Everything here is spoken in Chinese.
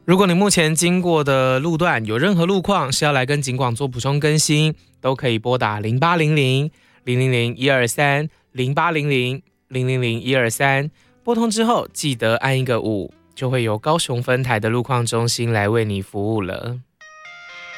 如果你目前经过的路段有任何路况是要来跟警广做补充更新，都可以拨打0800-000-123，0800-000-123，拨通之后记得按一个5，就会由高雄分台的路况中心来为你服务了。